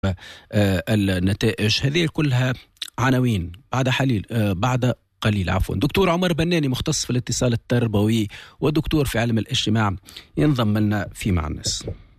النتائج. هذه كلها عناوين بعد قليل. دكتور عمر بناني مختص في الاتصال التربوي ودكتور في علم الاجتماع ينضم لنا في مع الناس.